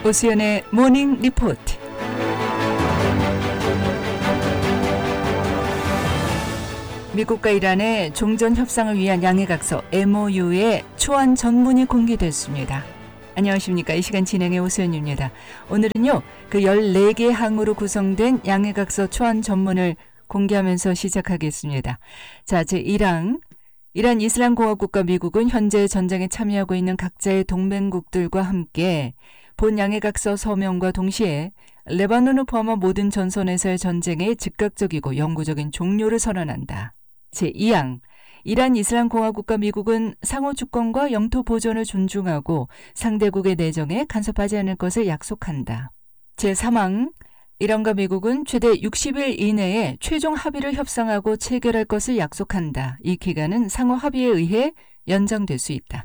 오수연의 모닝 리포트. 미국과 이란의 종전 협상을 위한 양해각서 MOU의 초안 전문이 공개됐습니다. 안녕하십니까. 이 시간 진행의 오수연입니다. 오늘은요, 그 14개 항으로 구성된 양해각서 초안 전문을 공개하면서 시작하겠습니다. 자, 제1항. 이란 이슬람공화국과 미국은 현재 전쟁에 참여하고 있는 각자의 동맹국들과 함께 본 양해각서 서명과 동시에 레바논을 포함한 모든 전선에서의 전쟁의 즉각적이고 영구적인 종료를 선언한다. 제2항. 이란 이슬람공화국과 미국은 상호 주권과 영토 보존을 존중하고 상대국의 내정에 간섭하지 않을 것을 약속한다. 제3항. 이란과 미국은 최대 60일 이내에 최종 합의를 협상하고 체결할 것을 약속한다. 이 기간은 상호 합의에 의해 연장될 수 있다.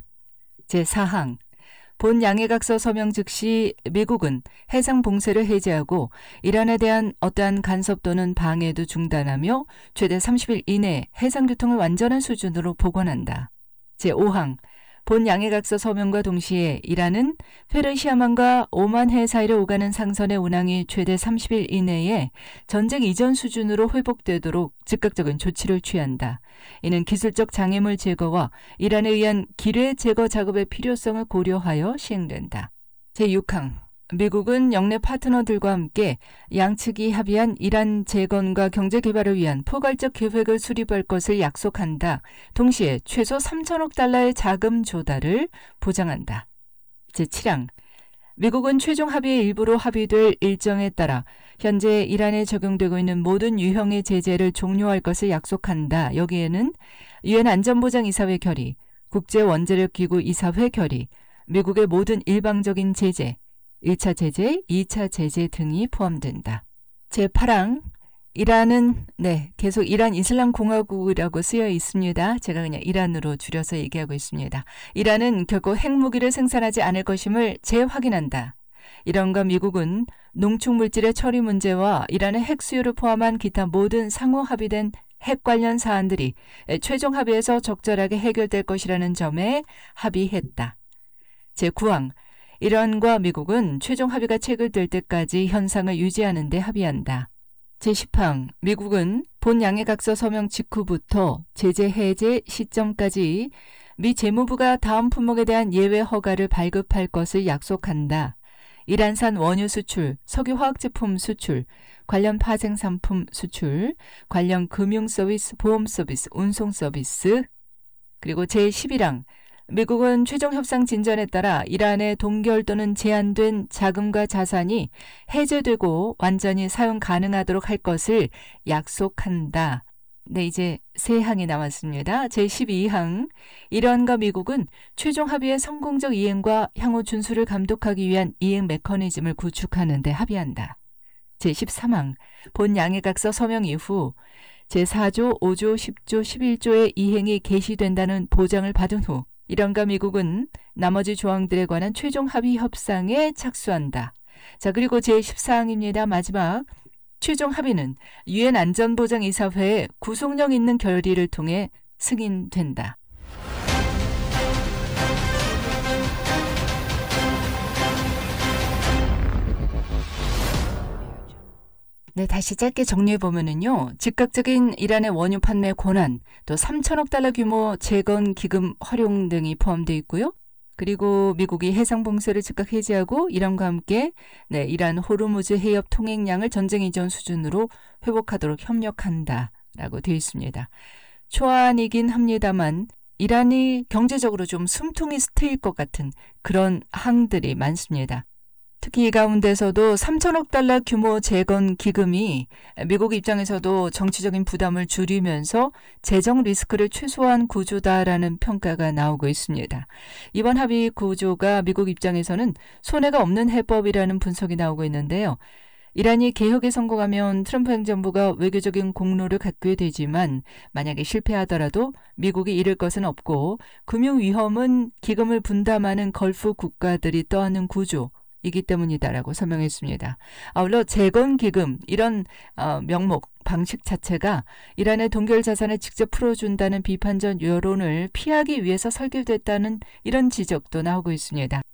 제4항. 본 양해각서 서명 즉시 미국은 해상 봉쇄를 해제하고 이란에 대한 어떠한 간섭 또는 방해도 중단하며 최대 30일 이내에 해상 교통을 완전한 수준으로 복원한다. 제5항. 본 양해각서 서명과 동시에 이란은 페르시아만과 오만해 사이를 오가는 상선의 운항이 최대 30일 이내에 전쟁 이전 수준으로 회복되도록 즉각적인 조치를 취한다. 이는 기술적 장애물 제거와 이란에 의한 기뢰 제거 작업의 필요성을 고려하여 시행된다. 제6항. 미국은 영내 파트너들과 함께 양측이 합의한 이란 재건과 경제 개발을 위한 포괄적 계획을 수립할 것을 약속한다. 동시에 최소 3천억 달러의 자금 조달을 보장한다. 제7항. 미국은 최종 합의의 일부로 합의될 일정에 따라 현재 이란에 적용되고 있는 모든 유형의 제재를 종료할 것을 약속한다. 여기에는 유엔 안전보장이사회 결의, 국제원자력기구 이사회 결의, 미국의 모든 일방적인 제재, 1차 제재, 2차 제재 등이 포함된다. 제8항. 이란은 계속 이란 이슬람공화국이라고 쓰여 있습니다. 제가 그냥 이란으로 줄여서 얘기하고 있습니다. 이란은 결코 핵무기를 생산하지 않을 것임을 재확인한다. 이란과 미국은 농축물질의 처리 문제와 이란의 핵 수요를 포함한 기타 모든 상호 합의된 핵 관련 사안들이 최종 합의에서 적절하게 해결될 것이라는 점에 합의했다. 제9항. 이란과 미국은 최종 합의가 체결될 때까지 현상을 유지하는 데 합의한다. 제10항. 미국은 본 양해각서 서명 직후부터 제재 해제 시점까지 미 재무부가 다음 품목에 대한 예외 허가를 발급할 것을 약속한다. 이란산 원유 수출, 석유 화학제품 수출, 관련 파생 상품 수출, 관련 금융 서비스, 보험 서비스, 운송 서비스. 그리고 제11항. 미국은 최종 협상 진전에 따라 이란의 동결 또는 제한된 자금과 자산이 해제되고 완전히 사용 가능하도록 할 것을 약속한다. 이제 세 항이 남았습니다. 제12항. 이란과 미국은 최종 합의의 성공적 이행과 향후 준수를 감독하기 위한 이행 메커니즘을 구축하는 데 합의한다. 제13항. 본 양해각서 서명 이후 제4조, 5조, 10조, 11조의 이행이 개시된다는 보장을 받은 후 이란과 미국은 나머지 조항들에 관한 최종 합의 협상에 착수한다. 자, 그리고 제14항입니다. 마지막. 최종 합의는 유엔 안전보장이사회의 구속력 있는 결의를 통해 승인된다. 다시 짧게 정리해보면요. 즉각적인 이란의 원유 판매 권한, 또 3천억 달러 규모 재건 기금 활용 등이 포함되어 있고요. 그리고 미국이 해상 봉쇄를 즉각 해제하고 이란과 함께 이란 호르무즈 해협 통행량을 전쟁 이전 수준으로 회복하도록 협력한다라고 되어 있습니다. 초안이긴 합니다만 이란이 경제적으로 좀 숨통이 트일 것 같은 그런 항들이 많습니다. 특히 이 가운데서도 3천억 달러 규모 재건 기금이 미국 입장에서도 정치적인 부담을 줄이면서 재정 리스크를 최소화한 구조다라는 평가가 나오고 있습니다. 이번 합의 구조가 미국 입장에서는 손해가 없는 해법이라는 분석이 나오고 있는데요. 이란이 개혁에 성공하면 트럼프 행정부가 외교적인 공로를 갖게 되지만 만약에 실패하더라도 미국이 잃을 것은 없고 금융 위험은 기금을 분담하는 걸프 국가들이 떠안는 구조, 이기 때문이다라고 설명했습니다. 아울러 재건기금 이런 명목, 방식 자체가 이란의 동결 자산을 직접 풀어준다는 비판적 여론을 피하기 위해서 설계됐다는 이런 지적도 나오고 있습니다.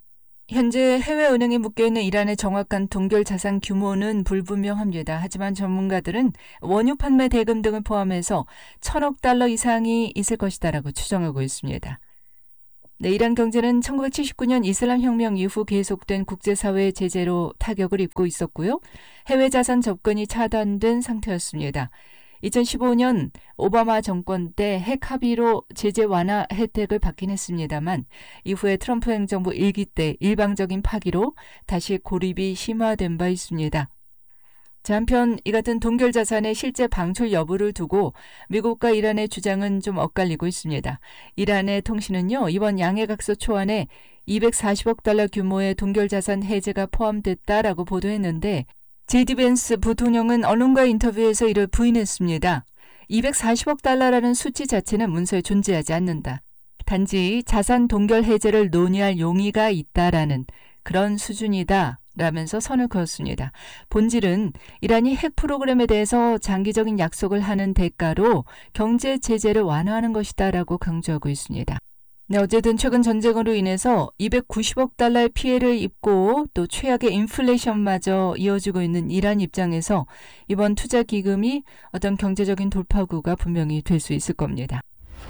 현재 해외은행에 묶여있는 이란의 정확한 동결 자산 규모는 불분명합니다. 하지만 전문가들은 원유 판매 대금 등을 포함해서 1,000억 달러 이상이 있을 것이다라고 추정하고 있습니다. 네, 이란 경제는 1979년 이슬람 혁명 이후 계속된 국제사회의 제재로 타격을 입고 있었고요. 해외 자산 접근이 차단된 상태였습니다. 2015년 오바마 정권 때 핵 합의로 제재 완화 혜택을 받긴 했습니다만 이후에 트럼프 행정부 1기 때 일방적인 파기로 다시 고립이 심화된 바 있습니다. 자, 한편 이 같은 동결 자산의 실제 방출 여부를 두고 미국과 이란의 주장은 좀 엇갈리고 있습니다. 이란의 통신은요, 이번 양해각서 초안에 240억 달러 규모의 동결 자산 해제가 포함됐다라고 보도했는데 제디 벤스 부통령은 언론과 인터뷰에서 이를 부인했습니다. 240억 달러라는 수치 자체는 문서에 존재하지 않는다. 단지 자산 동결 해제를 논의할 용의가 있다라는 그런 수준이다 라면서 선을 그었습니다. 본질은 이란이 핵 프로그램에 대해서 장기적인 약속을 하는 대가로 경제 제재를 완화하는 것이다 라고 강조하고 있습니다. 네, 어쨌든 최근 전쟁으로 인해서 290억 달러의 피해를 입고 또 최악의 인플레이션마저 이어지고 있는 이란 입장에서 이번 투자 기금이 어떤 경제적인 돌파구가 분명히 될 수 있을 겁니다.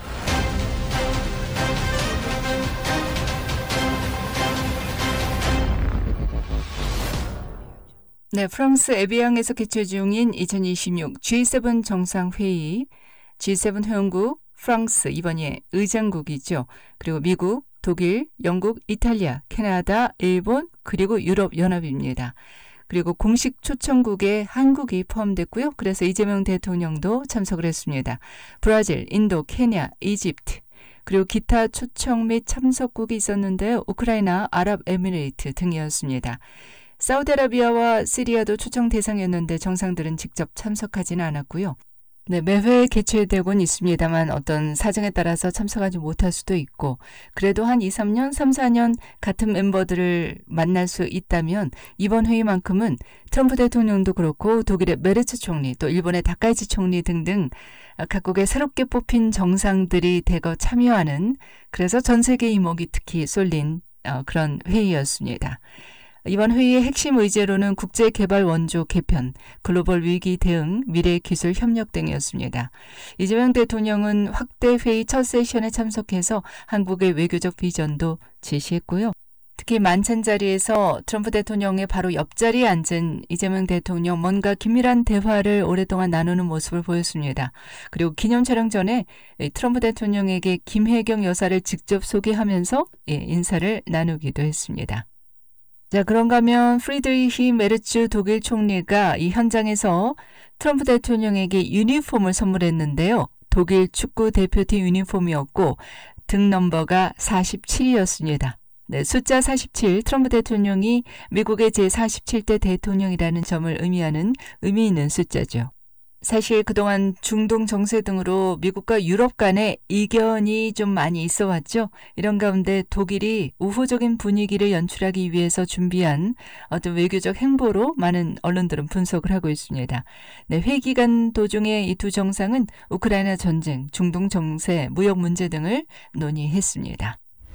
네, 프랑스 에비앙에서 개최 중인 2026 G7 정상회의, G7 회원국 프랑스 이번에 의장국이죠. 그리고 미국, 독일, 영국, 이탈리아, 캐나다, 일본, 그리고 유럽연합입니다. 그리고 공식 초청국에 한국이 포함됐고요. 그래서 이재명 대통령도 참석을 했습니다. 브라질, 인도, 케냐, 이집트, 그리고 기타 초청 및 참석국이 있었는데요. 우크라이나, 아랍에미레이트 등이었습니다. 사우디아라비아와 시리아도 초청 대상이었는데 정상들은 직접 참석하지는 않았고요. 네, 매회 개최되곤 있습니다만 어떤 사정에 따라서 참석하지 못할 수도 있고 그래도 한 2, 3년, 3, 4년 같은 멤버들을 만날 수 있다면 이번 회의만큼은 트럼프 대통령도 그렇고 독일의 메르츠 총리, 또 일본의 다카이치 총리 등등 각국의 새롭게 뽑힌 정상들이 대거 참여하는 그래서 전 세계 이목이 특히 쏠린 그런 회의였습니다. 이번 회의의 핵심 의제로는 국제개발 원조 개편, 글로벌 위기 대응, 미래기술 협력 등이었습니다. 이재명 대통령은 확대 회의 첫 세션에 참석해서 한국의 외교적 비전도 제시했고요. 특히 만찬 자리에서 트럼프 대통령의 바로 옆자리에 앉은 이재명 대통령 뭔가 긴밀한 대화를 오랫동안 나누는 모습을 보였습니다. 그리고 기념 촬영 전에 트럼프 대통령에게 김혜경 여사를 직접 소개하면서 인사를 나누기도 했습니다. 자, 그런가 하면 프리드리히 메르츠 독일 총리가 이 현장에서 트럼프 대통령에게 유니폼을 선물했는데요. 독일 축구 대표팀 유니폼이었고 등 넘버가 47이었습니다. 네, 숫자 47, 트럼프 대통령이 미국의 제47대 대통령이라는 점을 의미하는 의미 있는 숫자죠. 사실 그동안 중동 정세 등으로 미국과 유럽 간의 이견이 좀 많이 있어 왔죠. 이런 가운데 독일이 우호적인 분위기를 연출하기 위해서 준비한 어떤 외교적 행보로 많은 언론들은 분석을 하고 있습니다. 네, 회의 기간 도중에 이 두 정상은 우크라이나 전쟁, 중동 정세, 무역 문제 등을 논의했습니다.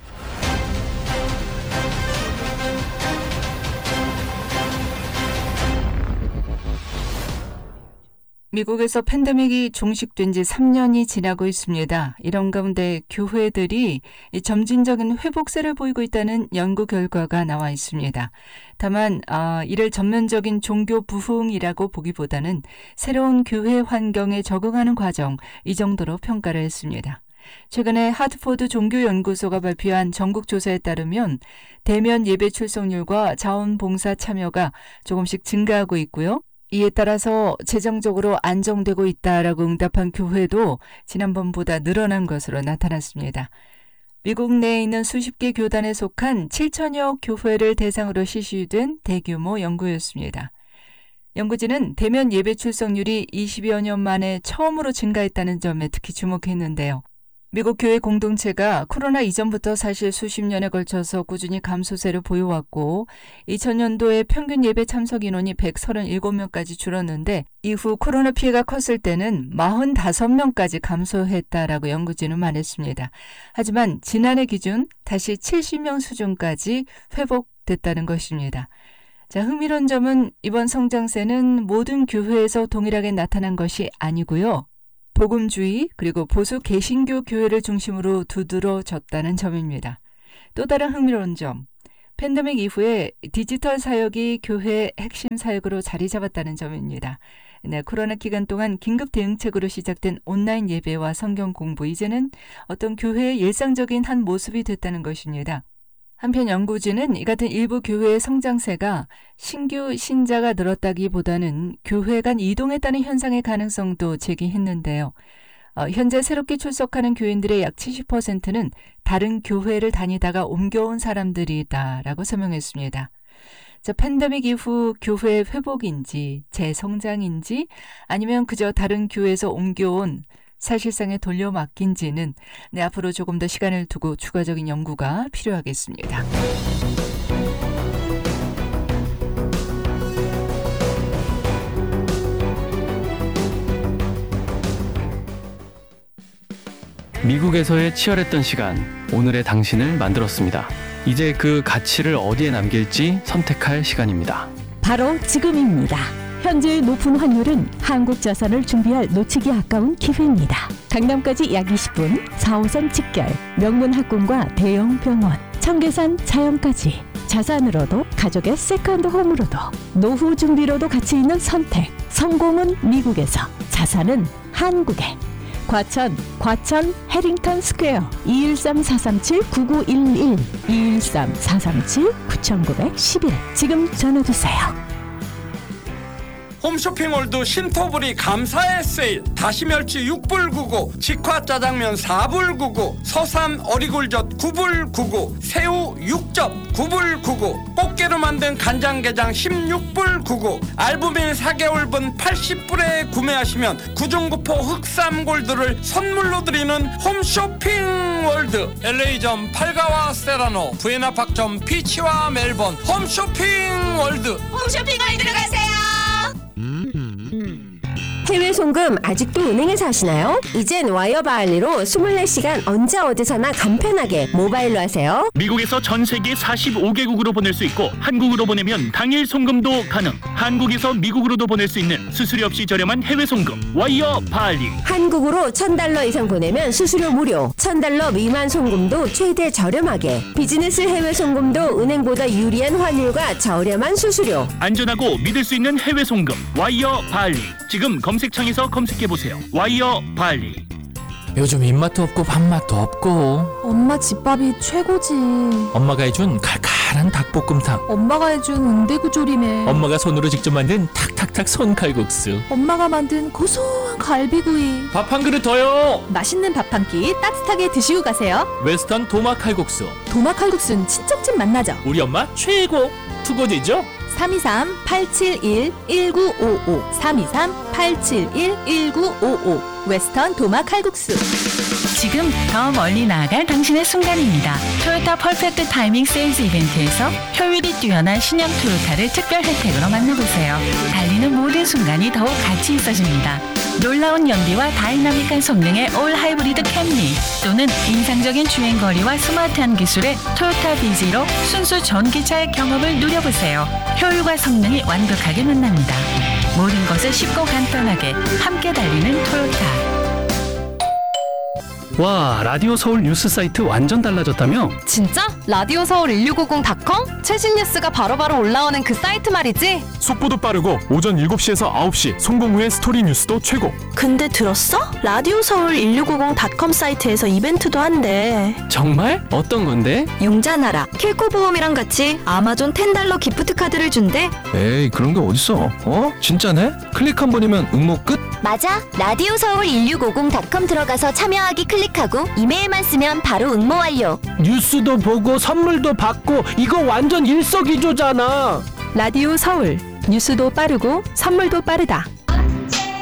미국에서 팬데믹이 종식된 지 3년이 지나고 있습니다. 이런 가운데 교회들이 점진적인 회복세를 보이고 있다는 연구 결과가 나와 있습니다. 다만 이를 전면적인 종교 부흥이라고 보기보다는 새로운 교회 환경에 적응하는 과정, 이 정도로 평가를 했습니다. 최근에 하트포드 종교연구소가 발표한 전국 조사에 따르면 대면 예배 출석률과 자원봉사 참여가 조금씩 증가하고 있고요. 이에 따라서 재정적으로 안정되고 있다라고 응답한 교회도 지난번보다 늘어난 것으로 나타났습니다. 미국 내에 있는 수십 개 교단에 속한 7천여 교회를 대상으로 실시된 대규모 연구였습니다. 연구진은 대면 예배 출석률이 20여 년 만에 처음으로 증가했다는 점에 특히 주목했는데요. 미국 교회 공동체가 코로나 이전부터 사실 수십 년에 걸쳐서 꾸준히 감소세를 보여왔고 2000년도에 평균 예배 참석 인원이 137명까지 줄었는데 이후 코로나 피해가 컸을 때는 45명까지 감소했다라고 연구진은 말했습니다. 하지만 지난해 기준 다시 70명 수준까지 회복 됐다는 것입니다. 자, 흥미로운 점은 이번 성장세는 모든 교회에서 동일하게 나타난 것이 아니고요. 복음주의 그리고 보수 개신교 교회를 중심으로 두드러졌다는 점입니다. 또 다른 흥미로운 점, 팬데믹 이후에 디지털 사역이 교회의 핵심 사역으로 자리 잡았다는 점입니다. 네, 코로나 기간 동안 긴급 대응책으로 시작된 온라인 예배와 성경 공부, 이제는 어떤 교회의 일상적인 한 모습이 됐다는 것입니다. 한편 연구진은 이 같은 일부 교회의 성장세가 신규 신자가 늘었다기보다는 교회 간 이동했다는 현상의 가능성도 제기했는데요. 현재 새롭게 출석하는 교인들의 약 70%는 다른 교회를 다니다가 옮겨온 사람들이다라고 설명했습니다. 자, 팬데믹 이후 교회의 회복인지 재성장인지 아니면 그저 다른 교회에서 옮겨온 사실상의 돌려막기인지는 앞으로 조금 더 시간을 두고 추가적인 연구가 필요하겠습니다. 미국에서의 치열했던 시간, 오늘의 당신을 만들었습니다. 이제 그 가치를 어디에 남길지 선택할 시간입니다. 바로 지금입니다. 현재의 높은 환율은 한국 자산을 준비할 놓치기 아까운 기회입니다. 강남까지 약 20분, 4호선 직결, 명문 학군과 대형 병원, 청계산 자연까지 자산으로도 가족의 세컨드 홈으로도 노후 준비로도 가치 있는 선택. 성공은 미국에서, 자산은 한국에. 과천 해링턴 스퀘어 213-437-9911 213-437-9911 지금 전화주세요. 홈쇼핑몰드 신토불이 감사의 세일. 다시멸치 6불 99, 직화 짜장면 4불 99, 서산 어리굴젓 9불 99, 새우 6접 9불 99, 꽃게로 만든 간장게장 16불 99, 알부민 4개월분 80불에 구매하시면 구중구포 흑삼골드를 선물로 드리는 홈쇼핑월드. LA점 팔가와 세라노, 부에나팍점 피치와 멜번. 홈쇼핑월드. 홈쇼핑월드로 가세요. 해외 송금 아직도 은행에서 하시나요? 이젠 와이어바알리로 24시간 언제 어디서나 간편하게 모바일로 하세요. 미국에서 전 세계 45개국으로 보낼 수 있고 한국으로 보내면 당일 송금도 가능. 한국에서 미국으로도 보낼 수 있는 수수료 없이 저렴한 해외 송금 와이어바알리. 한국으로 $1,000 이상 보내면 수수료 무료, $1,000 미만 송금도 최대 저렴하게. 비즈니스 해외 송금도 은행보다 유리한 환율과 저렴한 수수료. 안전하고 믿을 수 있는 해외 송금 와이어바알리. 지금 검색창에서 검색해보세요. 와이어바알리. 요즘 입맛도 없고 밥맛도 없고. 엄마 집밥이 최고지. 엄마가 해준 칼칼한 닭볶음탕. 엄마가 해준 응대구조림에. 엄마가 손으로 직접 만든 탁탁탁 손칼국수. 엄마가 만든 고소한 갈비구이. 밥 한 그릇 더요. 맛있는 밥 한 끼 따뜻하게 드시고 가세요. 웨스턴 도마 칼국수. 도마 칼국수는 친정집 맛나죠. 우리 엄마 최고. 투고지죠? 323-871-1955 323-871-1955 웨스턴 도마 칼국수. 지금 더 멀리 나아갈 당신의 순간입니다. 토요타 퍼펙트 타이밍 세일즈 이벤트에서 효율이 뛰어난 신형 토요타를 특별 혜택으로 만나보세요. 달리는 모든 순간이 더욱 가치 있어집니다. 놀라운 연비와 다이나믹한 성능의 올 하이브리드 캠리, 또는 인상적인 주행거리와 스마트한 기술의 토요타 비지로 순수 전기차의 경험을 누려보세요. 효율과 성능이 완벽하게 만납니다. 모든 것을 쉽고 간단하게 함께 달리는 토요타. 와, 라디오 서울 뉴스 사이트 완전 달라졌다며? 진짜? 라디오 서울 1650.com? 최신 뉴스가 바로바로 올라오는 그 사이트 말이지? 속보도 빠르고 오전 7시에서 9시 송공 후의 스토리 뉴스도 최고. 근데 들었어? 라디오 서울 1650.com 사이트에서 이벤트도 한대. 정말? 어떤 건데? 용자나라 킬코 보험이랑 같이 아마존 $10 기프트 카드를 준대. 에이, 그런 게 어딨어? 진짜네? 클릭 한 번이면 응모 끝? 맞아. 라디오 서울 1650.com 들어가서 참여하기 클릭하고 이메일만 쓰면 바로 응모 완료. 뉴스도 보고 선물도 받고 이거 완전 일석이조잖아. 라디오 서울. 뉴스도 빠르고 선물도 빠르다.